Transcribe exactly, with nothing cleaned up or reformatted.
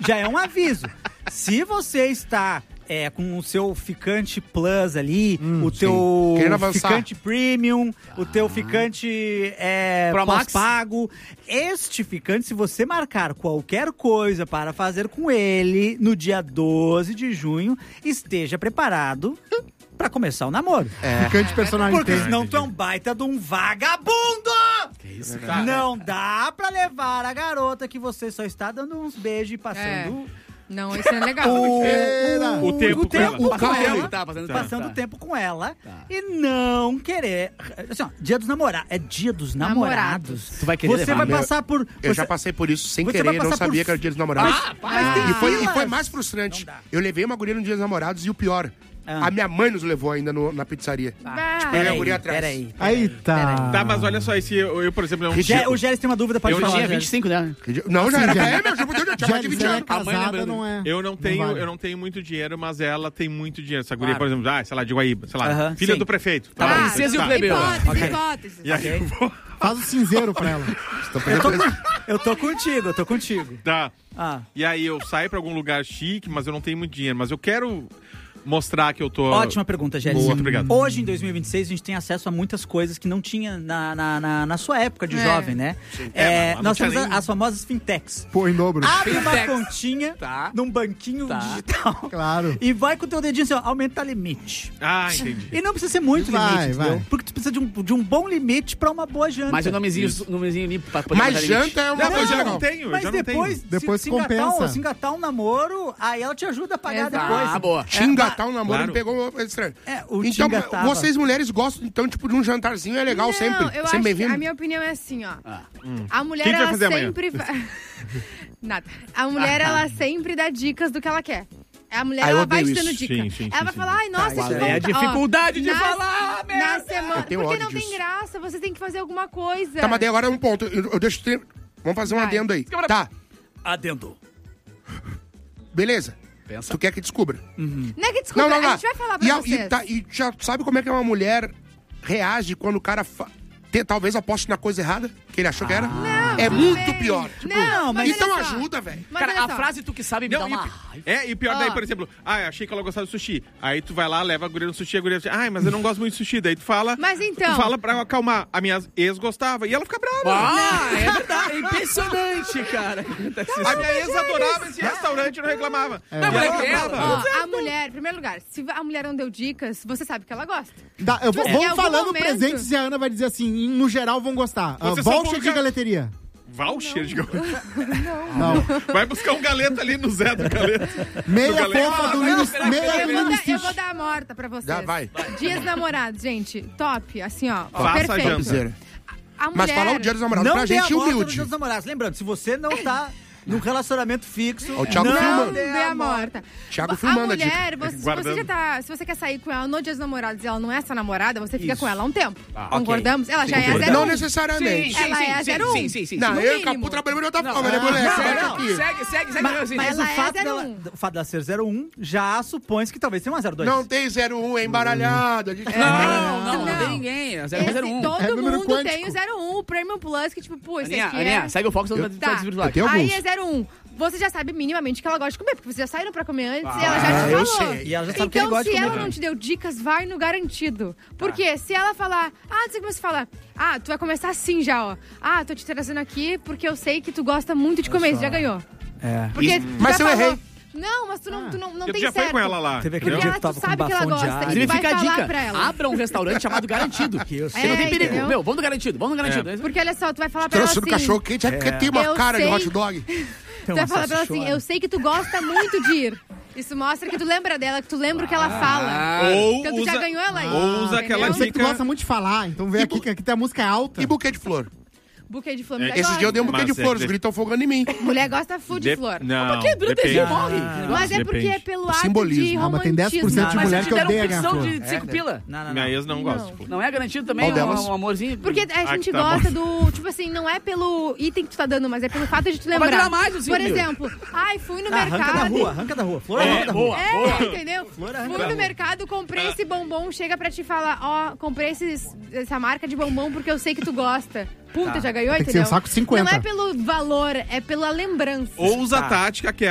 já é um aviso. Se você está é, com o seu ficante plus ali, hum, o teu ficante premium, ah. o teu ficante é, pós-pago, este ficante, se você marcar qualquer coisa para fazer com ele no dia doze de junho, esteja preparado pra começar o namoro. É. Ficante personalizado. Porque senão tu é um baita de um vagabundo! Que isso, cara? Não dá pra levar a garota que você só está dando uns beijos e passando... É. Não, isso é legal. O, o, o tempo, o tempo com ela. Com ela tá, passando passando tá. tempo com ela tá. E não querer... Assim, ó, dia dos namorados. É dia dos namorados. namorados. Tu vai querer Você levar. vai passar por... Eu você, já passei por isso sem querer, não sabia por... que era o dia dos namorados. Ah, mas e, foi, e foi mais frustrante. Eu levei uma guria no dia dos namorados e o pior... Ah. A minha mãe nos levou ainda no, na pizzaria. Ah. Tipo, eu guria atrás. Peraí. Eita. Tá, mas olha só, esse eu, eu por exemplo... Não... Gé, o Gélis tem uma dúvida pra eu te falar. Eu tinha vinte e cinco, né? Não, já Sim, era. já. É, meu, já podia, já tinha vinte anos. A mãe lembrando. Não é, eu não tenho, não vale. eu não tenho muito dinheiro, mas ela tem muito dinheiro. Essa guria, Claro. por exemplo, ah, sei lá, de Guaíba, sei lá, uh-huh, filha sim. do prefeito. Tá, tá, ah, princesa tá. e o plebeu. Hipótese, okay. hipótese. E aí, okay. eu vou... Faz o cinzeiro pra ela. Eu tô, eu tô contigo, eu tô contigo. Tá. Ah. E aí eu saio pra algum lugar chique, mas eu não tenho muito dinheiro. Mas eu quero... mostrar que eu tô... Ótima pergunta, Gélis. Muito obrigado. Hoje, em dois mil e vinte e seis, a gente tem acesso a muitas coisas que não tinha na, na, na, na sua época de é. jovem, né? É, É, mas nós temos nem... as famosas fintechs. Pô, em dobro. Abre uma Fintechs. continha Tá. num banquinho Tá. digital. Claro. E vai com o teu dedinho assim, ó, aumenta limite. Ah, entendi. E não precisa ser muito Vai, limite, vai. entendeu? Porque tu precisa de um, de um bom limite pra uma boa janta. Mas o nomezinho, nomezinho ali pra poder Mas botar janta limite. é uma Não, coisa eu já legal. não tenho, eu Mas já não depois, tenho. Depois se, se, engatar compensa. um, se engatar um namoro, aí ela te ajuda a pagar Exato. depois. Ah, boa. Te engatar um namoro Claro. me pegou estranho. É, o Então, te engatava. vocês mulheres gostam, então, tipo, de um jantarzinho é legal Não, sempre. eu Sempre acho que bem-vindo. a minha opinião é assim, ó. Ah. A mulher, Que que vai ela fazer amanhã? sempre... vai- Nada. A mulher, ela sempre dá dicas do que ela quer. A mulher, Ah, eu ela vai odeio te dando isso. dica. Sim, sim, ela sim, vai sim. falar, ai, nossa, Tá, que é a vontade. Ó, dificuldade de na- falar, Na merda. semana... Eu tenho Porque ódio não tem disso. graça, você tem que fazer alguma coisa. Tá, mas daí agora é um ponto. Eu, eu deixo... Ter... Vamos fazer um Vai. adendo aí. Tá, Adendo. beleza. Pensa. Tu quer que descubra? Não é que desculpa, Não, não, não. a gente vai falar pra e, a- vocês. e, tá, e já sabe como é que uma mulher reage quando o cara fa... te- talvez aposte na coisa errada? Que ele achou que era? Não, é tudo muito bem. pior. Tipo, Não, mas então olha só. ajuda, velho. Mas Cara, olha a só. frase tu que sabe me Não, dá uma e- raiva. É, e pior daí, Ó. por exemplo, ah, eu achei que ela gostava de sushi. Aí tu vai lá, leva a guria no sushi, a guria diz, ai, mas eu não gosto muito de sushi. Daí tu fala... Mas então- Tu fala pra acalmar. A minha ex gostava. E ela fica brava. Ah, é verdade. É impressionante, cara. A minha ex adorava esse restaurante e não reclamava. Não, E ela mas é fica que ela- brava. Ó, a mulher, em primeiro lugar, se a mulher não deu dicas, você sabe que ela gosta. Tá, eu vou, Em vamos algum falando momento- presentes e a Ana vai dizer assim, no geral vão gostar. Uh, Você só voucher coloca- de galeteria. Voucher de Não. Vai buscar um galeto ali no Zé do galeto. Meia Galera, fofa do não, Lino, peraí, meia Eu do vou, Lino dar, eu Stitch. vou dar a morta pra vocês. Já vai. Dias namorados, gente. Top. Assim, ó. Faça a perfeito. janta. Zero. A mulher... Mas falar o dia dos namorados Não pra dê a gente morta nos humilde. seus namorados. Lembrando, se você não tá num relacionamento fixo, Ó, o Thiago não filmando. Não dê a morta. Thiago a filmando a dica. mulher, você, se Guardando. você já tá... Se você quer sair com ela no dia dos namorados e ela não é sua namorada, você fica Isso. com ela há um tempo. Ah, Concordamos? Ela já é Concordamos. zero Não um. necessariamente. Ela é a zero um. sim, sim, sim. Não, no eu e o mínimo. Capu trabalhamos de outra Não, forma, né, não, moleque? não, Segue não. aqui. Segue, segue, segue. Mas, meu, assim. mas ela o, é fato zero dela, um. o fato dela ser zero um já supõe que talvez tenha uma zero dois. Não tem zero um, é embaralhado. A gente... Não, não, não Não. tem ninguém. É zero Esse, zero um. todo É número mundo quântico. tem o zero um, o Premium Plus, que tipo, pô, esse Aninha, aqui Aninha, é... segue o foco, senão Eu- tá desvirtuado. eu tenho Aí alguns. é zero um. Você já sabe minimamente que ela gosta de comer, porque vocês já saíram pra comer antes e ela já Ah, te eu falou. sei. E ela já sabe que ele Então, gosta se de ela comer. não te deu dicas, vai no garantido. Porque se ela falar, ah, você começa a falar, ah, tu vai começar assim já, ó. Ah, tô te trazendo aqui porque eu sei que tu gosta muito de comer, você já ganhou. É. Porque tu Mas já eu falou, errei. Não, mas tu não, tu não, não Porque tu tem já certo. foi com ela lá. Teve aquele Porque dia ela, que tava tu com sabe que ela bafão de gosta. ar. E Inclusive, vai fica a falar dica. pra ela. Abra um restaurante chamado Garantido. Que eu sei. Você não tem É, perigo. entendeu? Meu, vamos no Garantido, vamos no Garantido. Porque olha só, tu vai falar pra ela Trouxe assim... do cachorro quente, é porque tem uma Eu cara de sei. hot dog. Tem Tu uma vai falar pra ela assim, salsichona. eu sei que tu gosta muito de ir. Isso mostra que tu lembra dela, que tu lembra o que ela fala. Ou Então tu usa, já ganhou ela aí. ou usa aquela Eu sei que tu dica... gosta muito de falar, então vem aqui que aqui tem a música alta. E buquê de flor. Buquê de flor. É, mulher Esses gosta. dias eu dei um buquê Mas de é flor, que- os gritos estão fogando em mim. Mulher gosta full de De- flor. Não, Porque durante depende. a morre. Mas é porque é Depende. pelo O ato simbolismo. de Ah, mas tem dez por romantismo. cento de Mas mulher se que te deram odeia opção ganhar de flor. cinco pila. Não, não, não. Minha ex não gosta de flor. Não é garantido também Qual delas? um, um amorzinho? Porque a Ah, gente que tá gosta do... Tipo assim, não é pelo item que tu tá dando, mas é pelo fato de tu Vai lembrar. durar mais os cinco Por mil. exemplo, ai, fui no Ah, arranca mercado... da rua, arranca da rua. Flor, É, arranca da rua. boa. É, entendeu? arranca Fui da no rua. mercado, comprei esse bombom, chega pra te falar, ó, comprei esses, essa marca de bombom porque eu sei que tu gosta. Puta, já ganhou, Tem que ser entendeu? um saco cinquenta. Não é pelo valor, é pela lembrança. Ou usa a Tá. tática que é